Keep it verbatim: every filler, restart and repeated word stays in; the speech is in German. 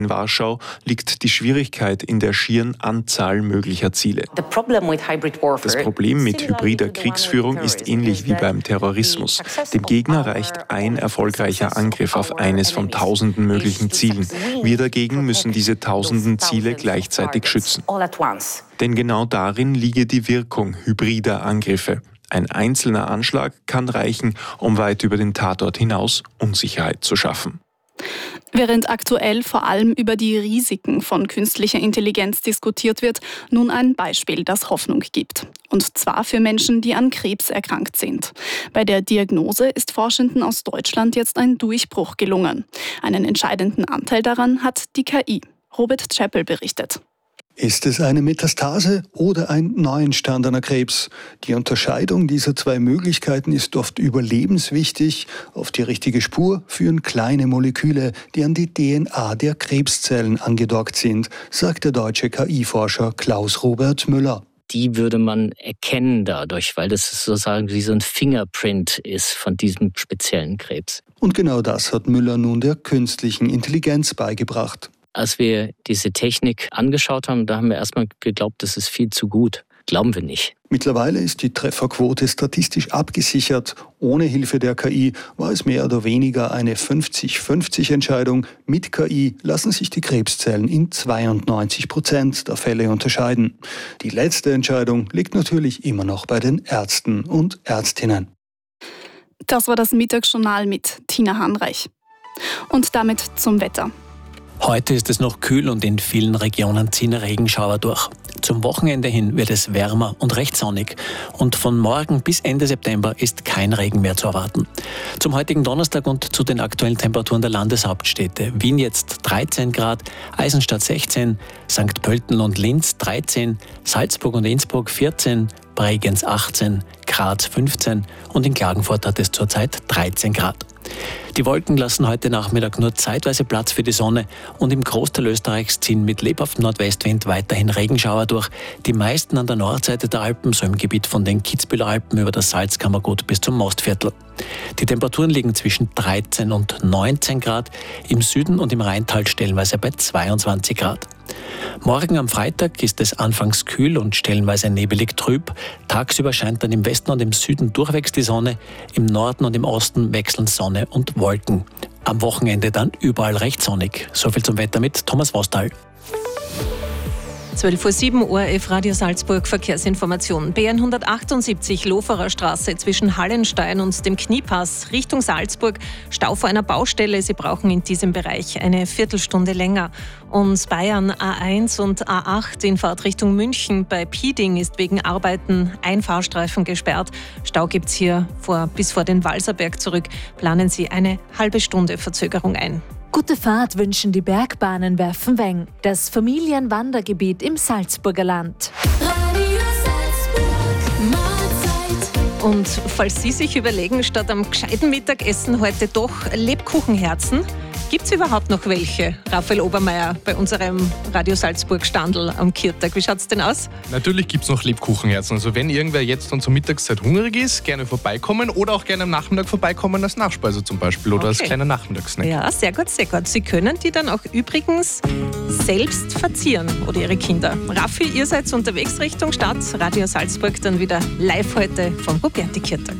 In Warschau liegt die Schwierigkeit in der schieren Anzahl möglicher Ziele. Das Problem mit hybrider Kriegsführung ist ähnlich wie beim Terrorismus. Dem Gegner reicht ein erfolgreicher Angriff auf eines von tausenden möglichen Zielen. Wir dagegen müssen diese tausenden Ziele gleichzeitig schützen. Denn genau darin liege die Wirkung hybrider Angriffe. Ein einzelner Anschlag kann reichen, um weit über den Tatort hinaus Unsicherheit zu schaffen. Während aktuell vor allem über die Risiken von künstlicher Intelligenz diskutiert wird, nun ein Beispiel, das Hoffnung gibt. Und zwar für Menschen, die an Krebs erkrankt sind. Bei der Diagnose ist Forschenden aus Deutschland jetzt ein Durchbruch gelungen. Einen entscheidenden Anteil daran hat die K I. Robert Chappell berichtet. Ist es eine Metastase oder ein neuentstandener Krebs? Die Unterscheidung dieser zwei Möglichkeiten ist oft überlebenswichtig. Auf die richtige Spur führen kleine Moleküle, die an die D N A der Krebszellen angedockt sind, sagt der deutsche K I-Forscher Klaus-Robert Müller. Die würde man erkennen dadurch, weil das sozusagen wie so ein Fingerprint ist von diesem speziellen Krebs. Und genau das hat Müller nun der künstlichen Intelligenz beigebracht. Als wir diese Technik angeschaut haben, da haben wir erstmal geglaubt, das ist viel zu gut. Glauben wir nicht. Mittlerweile ist die Trefferquote statistisch abgesichert. Ohne Hilfe der K I war es mehr oder weniger eine fünfzig fünfzig Entscheidung. Mit K I lassen sich die Krebszellen in zweiundneunzig Prozent der Fälle unterscheiden. Die letzte Entscheidung liegt natürlich immer noch bei den Ärzten und Ärztinnen. Das war das Mittagsjournal mit Tina Hanreich. Und damit zum Wetter. Heute ist es noch kühl und in vielen Regionen ziehen Regenschauer durch. Zum Wochenende hin wird es wärmer und recht sonnig. Und von morgen bis Ende September ist kein Regen mehr zu erwarten. Zum heutigen Donnerstag und zu den aktuellen Temperaturen der Landeshauptstädte. Wien jetzt dreizehn Grad, Eisenstadt sechzehn, Sankt Pölten und Linz dreizehn, Salzburg und Innsbruck vierzehn, Bregenz achtzehn, Graz fünfzehn und in Klagenfurt hat es zurzeit dreizehn Grad. Die Wolken lassen heute Nachmittag nur zeitweise Platz für die Sonne und im Großteil Österreichs ziehen mit lebhaftem Nordwestwind weiterhin Regenschauer durch. Die meisten an der Nordseite der Alpen, so im Gebiet von den Kitzbüheler Alpen über das Salzkammergut bis zum Mostviertel. Die Temperaturen liegen zwischen dreizehn und neunzehn Grad, im Süden und im Rheintal stellenweise bei zweiundzwanzig Grad. Morgen am Freitag ist es anfangs kühl und stellenweise nebelig trüb. Tagsüber scheint dann im Westen und im Süden durchwegs die Sonne, im Norden und im Osten wechseln Sonne und Wolken. Am Wochenende dann überall recht sonnig. Soviel zum Wetter mit Thomas Vostal. zwölf Uhr sieben, O R F Radio Salzburg, Verkehrsinformation. B hundertachtundsiebzig Loferer Straße zwischen Hallenstein und dem Kniepass Richtung Salzburg. Stau vor einer Baustelle. Sie brauchen in diesem Bereich eine Viertelstunde länger. Und Bayern A eins und A acht in Fahrtrichtung München bei Pieding ist wegen Arbeiten ein Fahrstreifen gesperrt. Stau gibt es hier vor, bis vor den Walserberg zurück. Planen Sie eine halbe Stunde Verzögerung ein. Gute Fahrt wünschen die Bergbahnen Werfenweng, das Familienwandergebiet im Salzburger Land. Radio Salzburg, Mahlzeit. Und falls Sie sich überlegen, statt am gescheiten Mittagessen heute doch Lebkuchenherzen, gibt es überhaupt noch welche? Raphael Obermeier bei unserem Radio Salzburg Standl am Kirtag. Wie schaut es denn aus? Natürlich gibt es noch Lebkuchenherzen. Also wenn irgendwer jetzt dann zur Mittagszeit hungrig ist, gerne vorbeikommen oder auch gerne am Nachmittag vorbeikommen als Nachspeise zum Beispiel oder Okay. als kleiner Nachmittagssnack. Ja, sehr gut, sehr gut. Sie können die dann auch übrigens selbst verzieren oder Ihre Kinder. Raffi, ihr seid unterwegs Richtung Stadt. Radio Salzburg dann wieder live heute vom Roberti Kirtag.